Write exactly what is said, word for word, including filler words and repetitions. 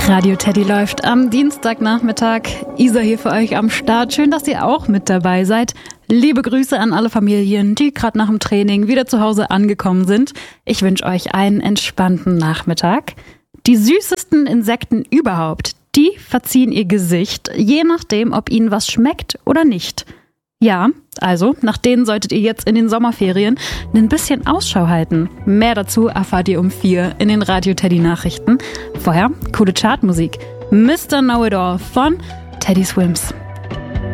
Radio Teddy läuft am Dienstagnachmittag. Isa hier für euch am Start. Schön, dass ihr auch mit dabei seid. Liebe Grüße an alle Familien, die gerade nach dem Training wieder zu Hause angekommen sind. Ich wünsche euch einen entspannten Nachmittag. Die süßesten Insekten überhaupt, die verziehen ihr Gesicht, je nachdem, ob ihnen was schmeckt oder nicht. Ja, also nach denen solltet ihr jetzt in den Sommerferien ein bisschen Ausschau halten. Mehr dazu erfahrt ihr um vier in den Radio Teddy Nachrichten. Vorher coole Chartmusik. Mister Know-It-All von Teddy Swims.